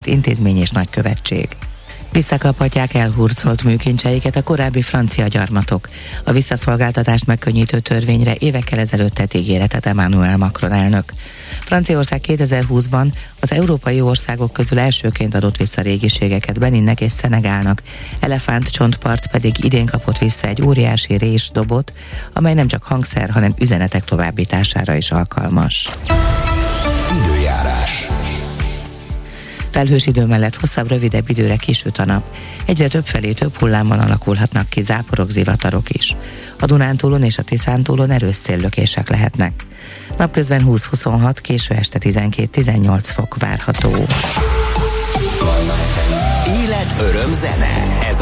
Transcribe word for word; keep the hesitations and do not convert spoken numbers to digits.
intézmény és nagykövetség. Visszakaphatják elhurcolt műkincseiket a korábbi francia gyarmatok. A visszaszolgáltatást megkönnyítő törvényre évekkel ezelőtt tett ígéretet Emmanuel Macron elnök. Franciaország kétezer-húszban az európai országok közül elsőként adott vissza régiségeket Beninnek és Szenegálnak. Elefántcsontpart pedig idén kapott vissza egy óriási résdobot, amely nem csak hangszer, hanem üzenetek továbbítására is alkalmas. Időjárás. Felhős idő mellett hosszabb, rövidebb időre kisüt a nap. Egyre több felé több hullámban alakulhatnak ki záporok, zivatarok is. A Dunántúlon és a Tiszántúlon erős széllökések lehetnek. Napközben húsz-huszonhat, késő este tizenkét-tizennyolc fok várható. Élet, öröm, zene. Ez